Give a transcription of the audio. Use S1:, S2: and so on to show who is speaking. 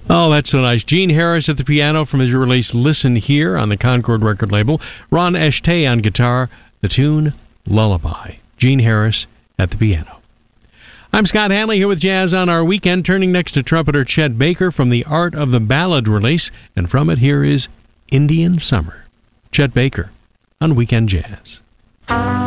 S1: Oh, that's so nice. Gene Harris at the piano from his release Listen Here on the Concord record label. Ron Eshtay on guitar. The tune, Lullaby. Gene Harris at the piano. I'm Scott Hanley here with Jazz on Our Weekend, turning next to trumpeter Chet Baker from the Art of the Ballad release, and from it here is Indian Summer. Chet Baker on Weekend Jazz.